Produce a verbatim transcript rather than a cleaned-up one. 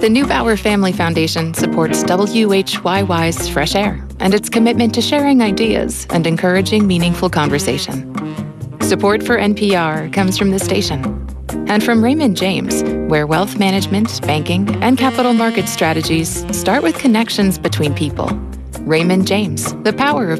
The Neubauer Family Foundation supports W H Y Y's Fresh Air and its commitment to sharing ideas and encouraging meaningful conversation. Support for N P R comes from the station and from Raymond James, where wealth management, banking, and capital market strategies start with connections between people. Raymond James, the power of